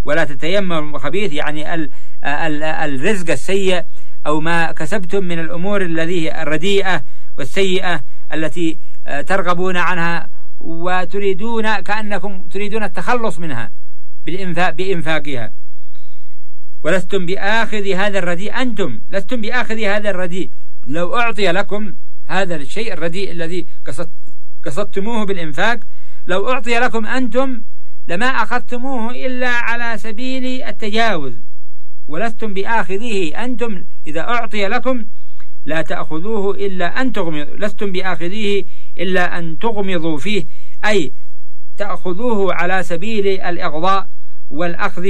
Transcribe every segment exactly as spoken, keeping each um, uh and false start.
ولا تتيمموا الخبيث، يعني ال ال الرزق السيء أو ما كسبتم من الأمور الذي الرديئة والسيئة التي ترغبون عنها وتريدون كأنكم تريدون التخلص منها بالإنفاق بإنفاقها. ولستم بآخذ هذا الرديء، أنتم لستم بآخذ هذا الرديء. لو أعطي لكم هذا الشيء الرديء الذي قصدتموه بالإنفاق، لو أعطي لكم أنتم لما أخذتموه إلا على سبيل التجاوز، ولستم بآخذيه. أنتم إذا أعطي لكم لا تأخذوه إلا أن تغمضوا، لستم بآخذيه إلا أن تغمضوا فيه، أي تأخذوه على سبيل الإغضاء والأخذ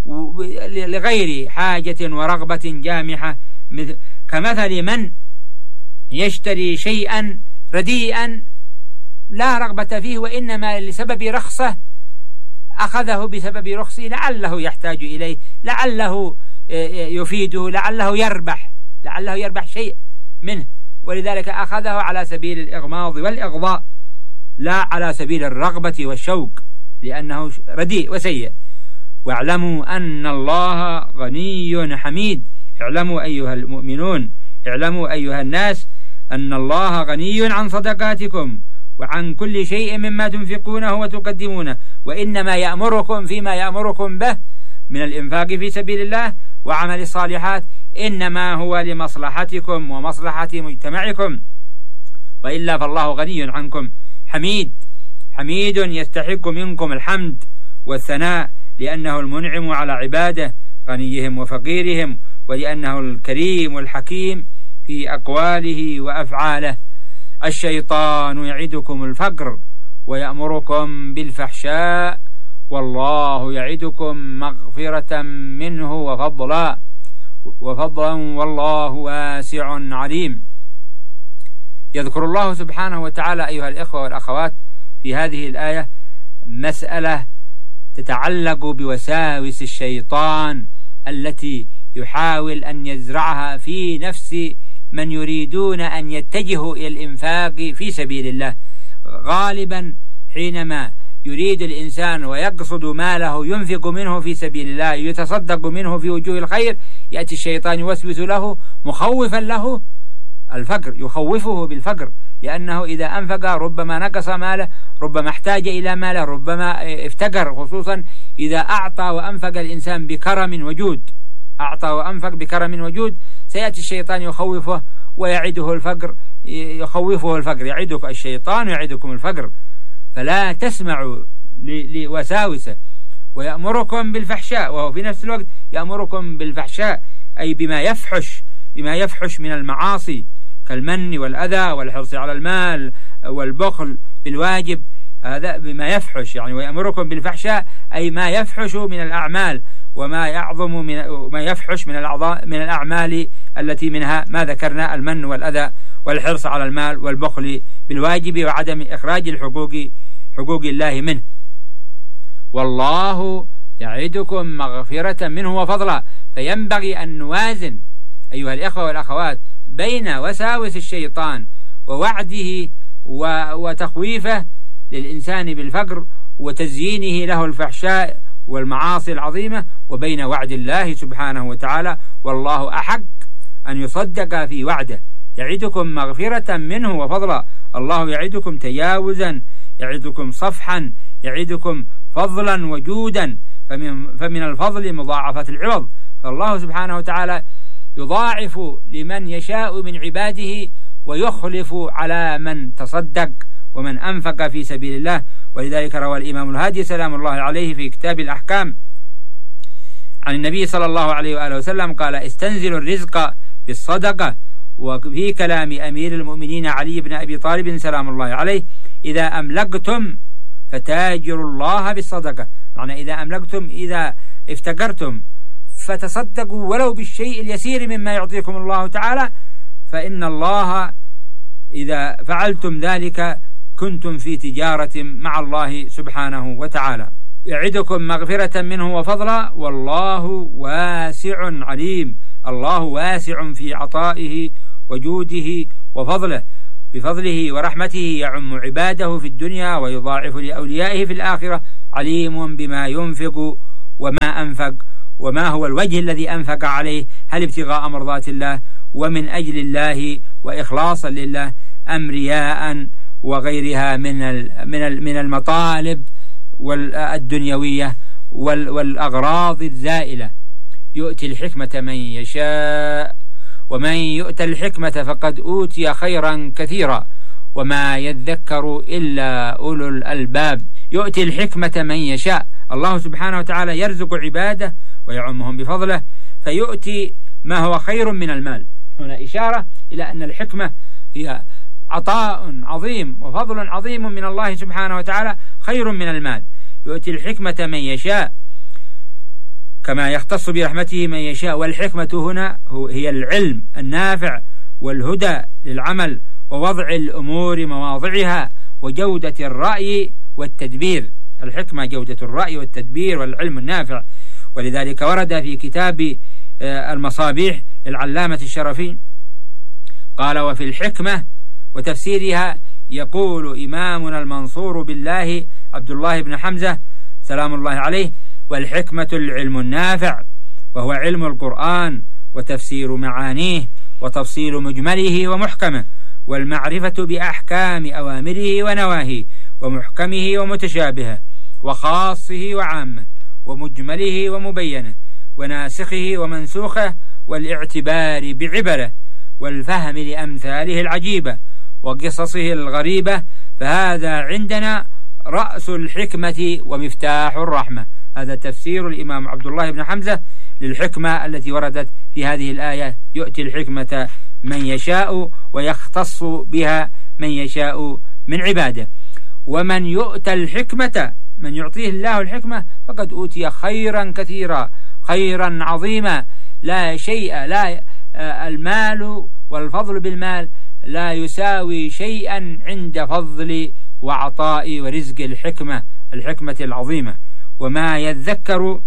لغير حاجة ورغبة جامحة، كمثل من يشتري شيئا رديئا لا رغبة فيه، وإنما لسبب رخصة أخذه بسبب رخصه، لعله يحتاج إليه، لعله يفيده، لعله يربح لعله يربح شيء منه، ولذلك أخذه على سبيل الإغماض والإغضاء لا على سبيل الرغبة والشوق، لأنه رديء وسيء. واعلموا أن الله غني حميد. اعلموا أيها المؤمنون، اعلموا أيها الناس أن الله غني عن صدقاتكم وعن كل شيء مما تنفقونه وتقدمونه، وإنما يأمركم فيما يأمركم به من الإنفاق في سبيل الله وعمل الصالحات إنما هو لمصلحتكم ومصلحة مجتمعكم، وإلا فالله غني عنكم حميد. حميد يستحق منكم الحمد والثناء، لأنه المنعم على عباده غنيهم وفقيرهم، ولأنه الكريم الحكيم في أقواله وأفعاله. الشيطان يعدكم الفقر ويأمركم بالفحشاء والله يعدكم مغفرة منه وفضلا وفضلا والله واسع عليم. يذكر الله سبحانه وتعالى أيها الإخوة والأخوات في هذه الآية مسألة تتعلق بوساوس الشيطان التي يحاول أن يزرعها في نفس من يريدون أن يتجهوا إلى الإنفاق في سبيل الله. غالبا حينما يريد الإنسان ويقصد ماله ينفق منه في سبيل الله يتصدق منه في وجوه الخير، يأتي الشيطان يوسوس له مخوفا له الفقر، يخوفه بالفقر، لأنه إذا أنفق ربما نقص ماله، ربما احتاج إلى ماله، ربما افتقر، خصوصا إذا أعطى وأنفق الإنسان بكرم وجود، أعطى وأنفق بكرم وجود، سيأتي الشيطان يخوفه ويعده الفقر، يخوفه الفقر، يعدك الشيطان يعدكم الفقر، فلا تسمعوا لوساوسه. ويأمركم بالفحشاء، وهو في نفس الوقت يأمركم بالفحشاء أي بما يفحش بما يفحش من المعاصي كالمن والأذى والحرص على المال والبخل بالواجب، هذا بما يفحش يعني. ويأمركم بالفحشاء أي ما يفحش من الأعمال وما يعظم من ما يفحش من الأعضاء من الأعمال التي منها ما ذكرنا، المن والأذى والحرص على المال والبخل بالواجب وعدم إخراج الحقوق حقوق الله منه. والله يعدكم مغفرة منه وفضلا. فينبغي أن نوازن أيها الإخوة والأخوات بين وساوس الشيطان ووعده وتخويفه للإنسان بالفقر وتزيينه له الفحشاء والمعاصي العظيمة، وبين وعد الله سبحانه وتعالى، والله أحق أن يصدق في وعده. يعدكم مغفرة منه وفضلا، الله يعدكم تجاوزا، يعدكم صفحا، يعدكم فضلا وجودا، فمن, فمن الفضل مضاعفة العوض، فالله سبحانه وتعالى يضاعف لمن يشاء من عباده ويخلف على من تصدق ومن أنفق في سبيل الله. ولذلك روى الإمام الهادي سلام الله عليه في كتاب الأحكام عن النبي صلى الله عليه وآله وسلم قال: استنزلوا الرزق بالصدقة. وفي كلام أمير المؤمنين علي بن أبي طالب سلام الله عليه: إذا أملكتم فتاجروا الله بالصدقة، معنى إذا أملكتم إذا افتقرتم فتصدقوا ولو بالشيء اليسير مما يعطيكم الله تعالى، فإن الله إذا فعلتم ذلك كنتم في تجارة مع الله سبحانه وتعالى. يعدكم مغفرة منه وفضلا والله واسع عليم. الله واسع في عطائه وجوده وفضله، بفضله ورحمته يعم عباده في الدنيا ويضاعف لأوليائه في الآخرة، عليم بما ينفق وما أنفق، وما هو الوجه الذي أنفق عليه، هل ابتغاء مرضات الله ومن أجل الله وإخلاصا لله أم رياء وغيرها من من من المطالب الدنيوية والأغراض الزائلة. يؤتي الحكمة من يشاء ومن يؤت الحكمة فقد أوتي خيرا كثيرا وما يذكر إلا أولو الألباب. يؤتي الحكمة من يشاء، الله سبحانه وتعالى يرزق عباده ويعمهم بفضله، فيؤتي ما هو خير من المال. هنا إشارة إلى أن الحكمة هي عطاء عظيم وفضل عظيم من الله سبحانه وتعالى خير من المال. يؤتي الحكمة من يشاء كما يختص برحمته من يشاء. والحكمة هنا هي العلم النافع والهدى للعمل ووضع الأمور مواضعها وجودة الرأي والتدبير. الحكمة جودة الرأي والتدبير والعلم النافع. ولذلك ورد في كتاب المصابيح للعلامة الشرفي قال: وفي الحكمة وتفسيرها يقول إمامنا المنصور بالله عبد الله بن حمزة سلام الله عليه: والحكمة العلم النافع، وهو علم القرآن وتفسير معانيه وتفصيل مجمله ومحكمه، والمعرفة بأحكام أوامره ونواهيه ومحكمه ومتشابهه وخاصه وعامه ومجمله ومبينه وناسخه ومنسوخه، والاعتبار بعبره والفهم لأمثاله العجيبة وقصصه الغريبة، فهذا عندنا رأس الحكمة ومفتاح الرحمة. هذا تفسير الإمام عبد الله بن حمزة للحكمة التي وردت في هذه الآية: يؤتي الحكمة من يشاء ويختص بها من يشاء من عباده. ومن يؤتى الحكمة، من يعطيه الله الحكمة فقد أوتي خيرا كثيرا، خيرا عظيما لا شيء، لا المال والفضل بالمال لا يساوي شيئا عند فضل وعطاء ورزق الحكمة، الحكمة العظيمة. وما يذكر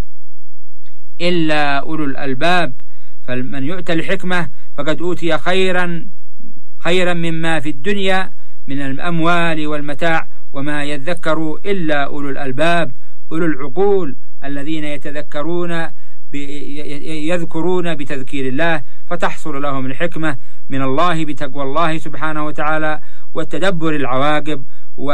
إلا أولو الألباب. فمن يؤتى الحكمة فقد أوتي خيرا خيرا مما في الدنيا من الأموال والمتاع، وما يذكر إلا أولو الألباب، أولو العقول الذين يتذكرون يذكرون بتذكير الله، فتحصل لهم الحكمة من الله بتقوى الله سبحانه وتعالى والتدبر العواقب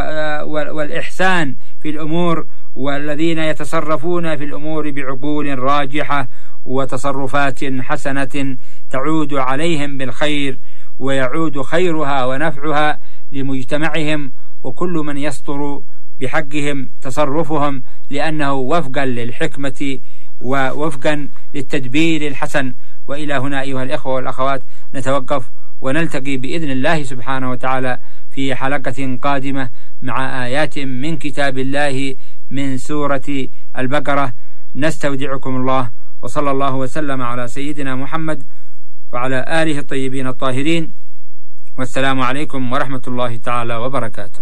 والإحسان في الأمور، والذين يتصرفون في الأمور بعقول راجحة وتصرفات حسنة تعود عليهم بالخير، ويعود خيرها ونفعها لمجتمعهم وكل من يسطر بحقهم تصرفهم، لأنه وفقا للحكمة ووفقا للتدبير الحسن. وإلى هنا أيها الإخوة والأخوات نتوقف، ونلتقي بإذن الله سبحانه وتعالى في حلقة قادمة مع آيات من كتاب الله من سورة البقرة. نستودعكم الله، وصلى الله وسلم على سيدنا محمد وعلى آله الطيبين الطاهرين، والسلام عليكم ورحمة الله تعالى وبركاته.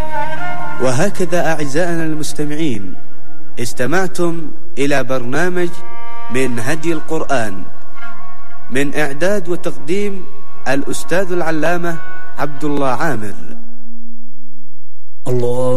وهكذا أعزائنا المستمعين استمعتم إلى برنامج من هدي القرآن، من إعداد وتقديم الأستاذ العلامة عبد الله عامر. الله